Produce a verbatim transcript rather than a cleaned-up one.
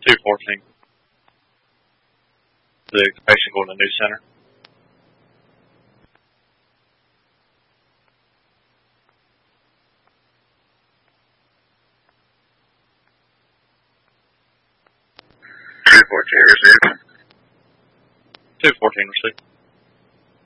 two fourteen. The patient going to New Center. two fourteen received. two fourteen received.